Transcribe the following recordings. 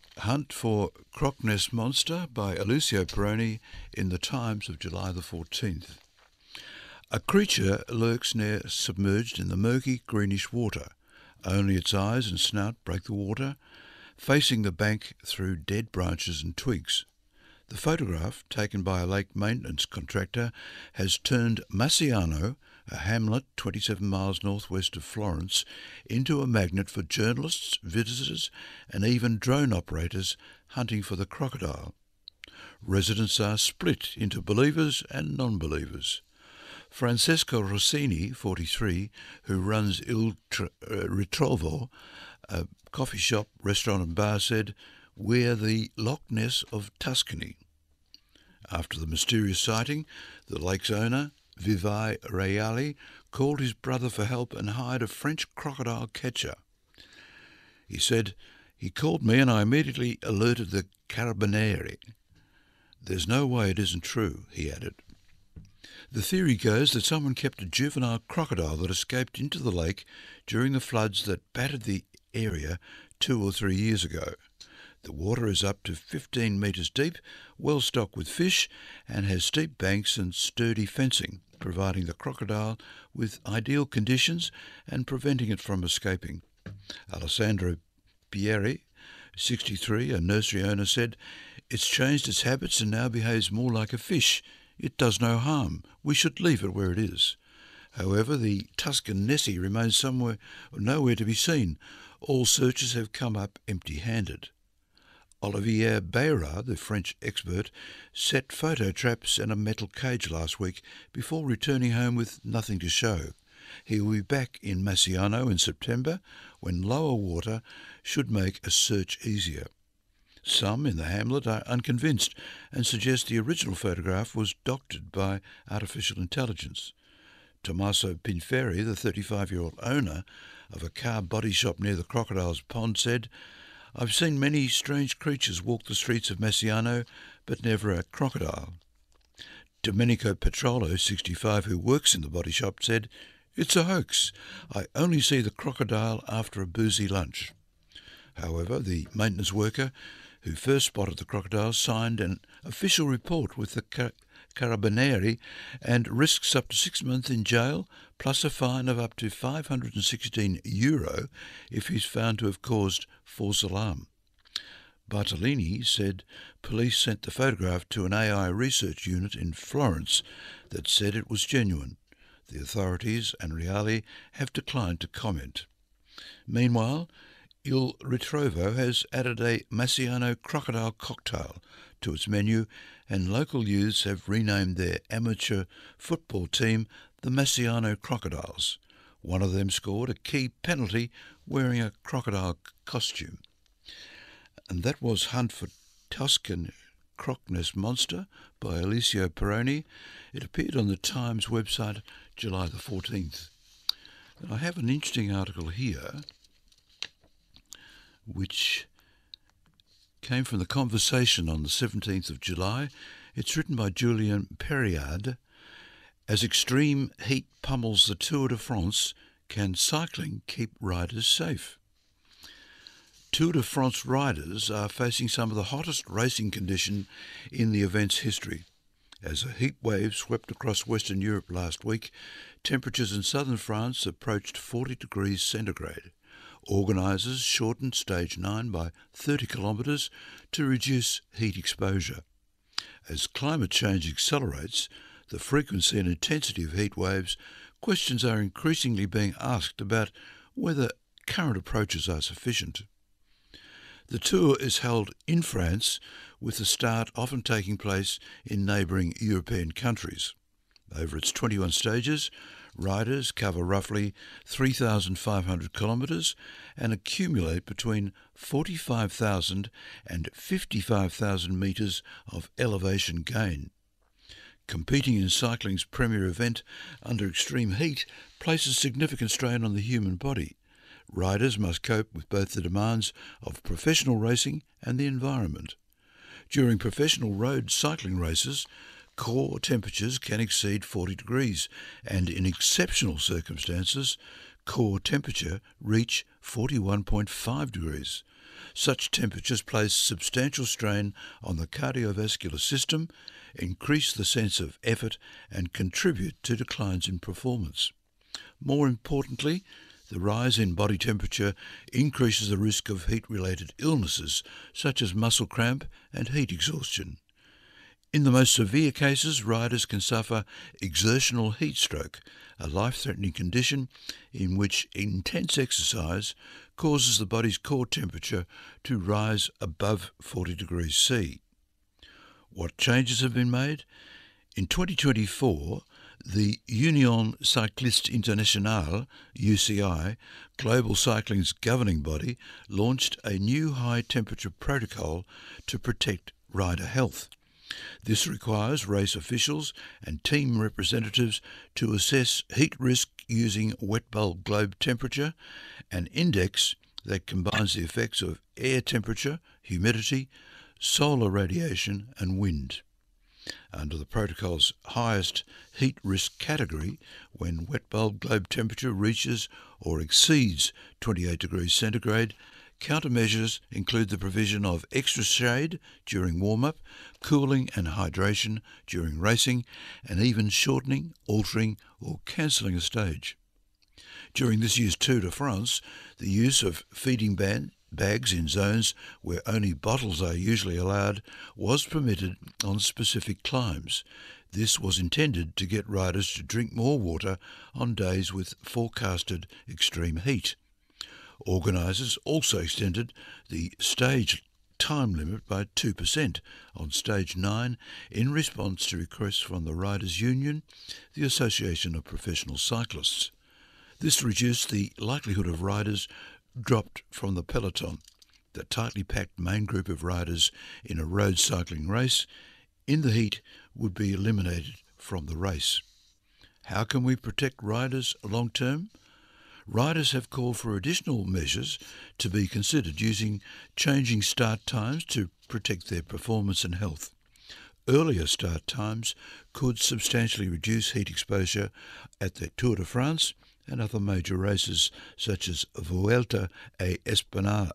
Hunt for Croc Nest Monster by Alessio Peroni in the Times of July the 14th. A creature lurks near submerged in the murky greenish water. Only its eyes and snout break the water, facing the bank through dead branches and twigs. The photograph, taken by a lake maintenance contractor, has turned Massiano, a hamlet 27 miles northwest of Florence, into a magnet for journalists, visitors and even drone operators hunting for the crocodile. Residents are split into believers and non-believers. Francesco Rossini, 43, who runs Il Ritrovo, a coffee shop, restaurant and bar, said, "We're the Loch Ness of Tuscany." After the mysterious sighting, the lake's owner, Vivai Reali, called his brother for help and hired a French crocodile catcher. He said, "He called me and I immediately alerted the Carabinieri." "There's no way it isn't true," he added. The theory goes that someone kept a juvenile crocodile that escaped into the lake during the floods that battered the area 2 or 3 years ago. The water is up to 15 metres deep, well stocked with fish, and has steep banks and sturdy fencing, providing the crocodile with ideal conditions and preventing it from escaping. Alessandro Pieri, 63, a nursery owner, said, "It's changed its habits and now behaves more like a fish. It does no harm. We should leave it where it is." However, the Tuscan Nessie remains nowhere to be seen. All searches have come up empty-handed. Olivier Beira, the French expert, set photo traps and a metal cage last week before returning home with nothing to show. He will be back in Massiano in September, when lower water should make a search easier. Some in the hamlet are unconvinced and suggest the original photograph was doctored by artificial intelligence. Tommaso Pinferi, the 35-year-old owner of a car body shop near the Crocodile's Pond, said, "I've seen many strange creatures walk the streets of Massiano, but never a crocodile." Domenico Petrolo, 65, who works in the body shop, said, "It's a hoax. I only see the crocodile after a boozy lunch." However, the maintenance worker who first spotted the crocodile signed an official report with the Carabinieri and risks up to 6 months in jail, plus a fine of up to €516 if he's found to have caused false alarm. Bartolini said police sent the photograph to an AI research unit in Florence that said it was genuine. The authorities and Reali have declined to comment. Meanwhile, Il Ritrovo has added a Massiano crocodile cocktail to its menu, and local youths have renamed their amateur football team the Massiano Crocodiles. One of them scored a key penalty wearing a crocodile costume. And that was Hunt for Tuscan Croc Nest Monster by Alessio Peroni. It appeared on the Times website July the 14th. And I have an interesting article here which came from The Conversation on the 17th of July. It's written by Julien Perriard. As extreme heat pummels the Tour de France, can cycling keep riders safe? Tour de France riders are facing some of the hottest racing condition in the event's history. As a heat wave swept across Western Europe last week, temperatures in southern France approached 40 degrees centigrade. Organisers shortened Stage 9 by 30 kilometres to reduce heat exposure. As climate change accelerates the frequency and intensity of heat waves, questions are increasingly being asked about whether current approaches are sufficient. The Tour is held in France, with the start often taking place in neighbouring European countries. Over its 21 stages, riders cover roughly 3,500 kilometres and accumulate between 45,000 and 55,000 metres of elevation gain. Competing in cycling's premier event under extreme heat places significant strain on the human body. Riders must cope with both the demands of professional racing and the environment. During professional road cycling races, core temperatures can exceed 40 degrees, and in exceptional circumstances, core temperature reach 41.5 degrees. Such temperatures place substantial strain on the cardiovascular system, increase the sense of effort, and contribute to declines in performance. More importantly, the rise in body temperature increases the risk of heat-related illnesses such as muscle cramp and heat exhaustion. In the most severe cases, riders can suffer exertional heat stroke, a life-threatening condition in which intense exercise causes the body's core temperature to rise above 40 degrees C. What changes have been made? In 2024, the Union Cycliste Internationale, UCI, global cycling's governing body, launched a new high-temperature protocol to protect rider health. This requires race officials and team representatives to assess heat risk using wet bulb globe temperature, an index that combines the effects of air temperature, humidity, solar radiation and wind. Under the protocol's highest heat risk category, when wet bulb globe temperature reaches or exceeds 28 degrees centigrade, countermeasures include the provision of extra shade during warm-up, cooling and hydration during racing, and even shortening, altering or cancelling a stage. During this year's Tour de France, the use of feeding bags in zones where only bottles are usually allowed was permitted on specific climbs. This was intended to get riders to drink more water on days with forecasted extreme heat. Organisers also extended the stage time limit by 2% on Stage 9 in response to requests from the Riders' Union, the Association of Professional Cyclists. This reduced the likelihood of riders dropped from the peloton, the tightly packed main group of riders in a road cycling race, in the heat would be eliminated from the race. How can we protect riders long term? Riders have called for additional measures to be considered using changing start times to protect their performance and health. Earlier start times could substantially reduce heat exposure at the Tour de France and other major races such as Vuelta a España,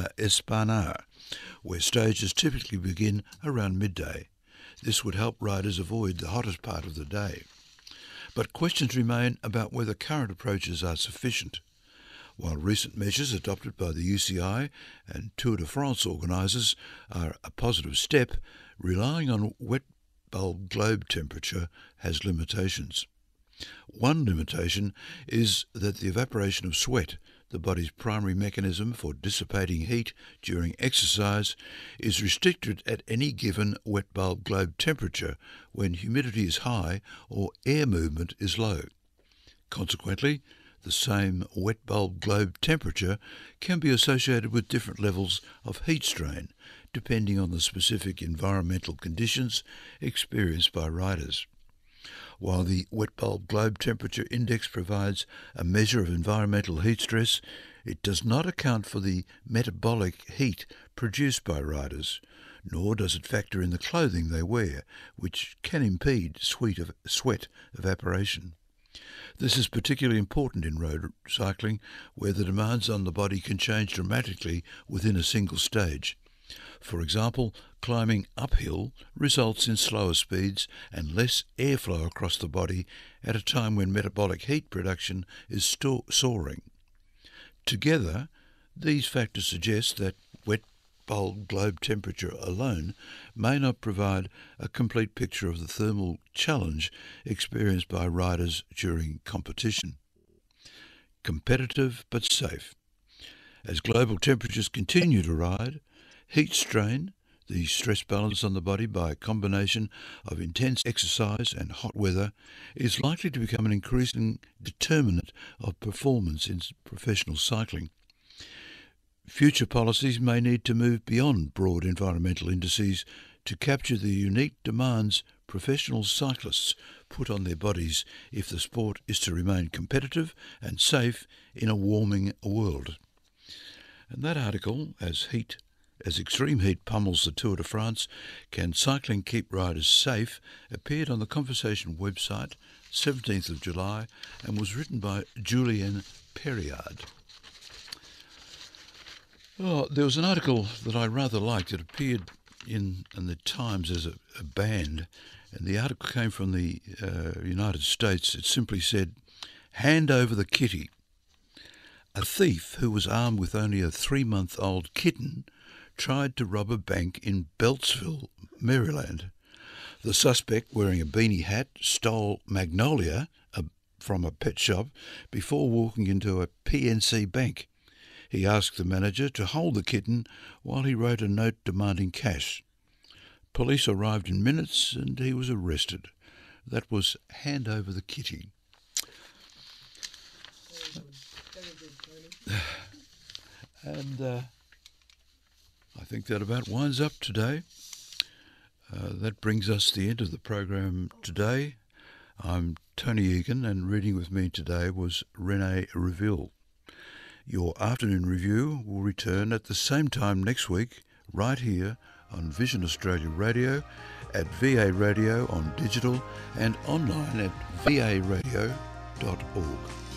where stages typically begin around midday. This would help riders avoid the hottest part of the day. But questions remain about whether current approaches are sufficient. While recent measures adopted by the UCI and Tour de France organisers are a positive step, relying on wet bulb globe temperature has limitations. One limitation is that the evaporation of sweat, the body's primary mechanism for dissipating heat during exercise, is restricted at any given wet bulb globe temperature when humidity is high or air movement is low. Consequently, the same wet bulb globe temperature can be associated with different levels of heat strain, depending on the specific environmental conditions experienced by riders. While the wet bulb globe temperature index provides a measure of environmental heat stress, it does not account for the metabolic heat produced by riders, nor does it factor in the clothing they wear, which can impede sweat evaporation. This is particularly important in road cycling, where the demands on the body can change dramatically within a single stage. For example, climbing uphill results in slower speeds and less airflow across the body at a time when metabolic heat production is soaring. Together, these factors suggest that wet bulb globe temperature alone may not provide a complete picture of the thermal challenge experienced by riders during competition. Competitive but safe. As global temperatures continue to rise, heat strain, the stress balance on the body by a combination of intense exercise and hot weather, is likely to become an increasing determinant of performance in professional cycling. Future policies may need to move beyond broad environmental indices to capture the unique demands professional cyclists put on their bodies if the sport is to remain competitive and safe in a warming world. And that article, As extreme heat pummels the Tour de France, Can Cycling Keep Riders Safe?, appeared on the Conversation website 17th of July and was written by Julien Perriard. Oh, there was an article that I rather liked. It appeared in the Times as a band, and the article came from the United States. It simply said, "Hand over the kitty." A thief who was armed with only a 3-month-old kitten tried to rob a bank in Beltsville, Maryland. The suspect, wearing a beanie hat, stole Magnolia from a pet shop before walking into a PNC bank. He asked the manager to hold the kitten while he wrote a note demanding cash. Police arrived in minutes and he was arrested. That was Hand Over the Kitty. Very good, Tony. And I think that about winds up today. That brings us to the end of the program today. I'm Tony Egan, and reading with me today was Renee Reville. Your afternoon review will return at the same time next week, right here on Vision Australia Radio, at VA Radio on digital, and online at varadio.org.